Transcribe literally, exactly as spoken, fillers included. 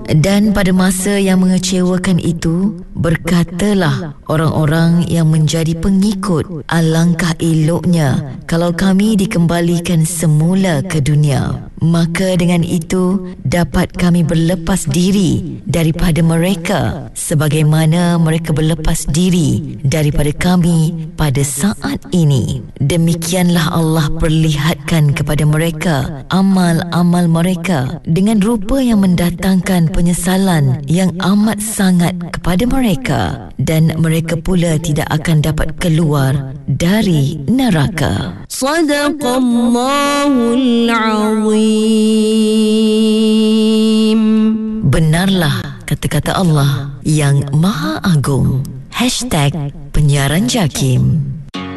Dan pada masa yang mengecewakan itu, berkatalah orang-orang yang menjadi pengikut, alangkah eloknya kalau kami dikembalikan semula ke dunia. Maka dengan itu dapat kami berlepas diri daripada mereka sebagaimana mereka berlepas diri daripada kami pada saat ini. Demikianlah Allah perlihatkan kepada mereka amal-amal mereka dengan rupa yang mendatangkan penyesalan yang amat sangat kepada mereka, dan mereka pula tidak akan dapat keluar dari neraka. Sadaqallahul Azim. Benarlah kata-kata Allah yang Maha Agung. Hashtag Penyiaran Jakim.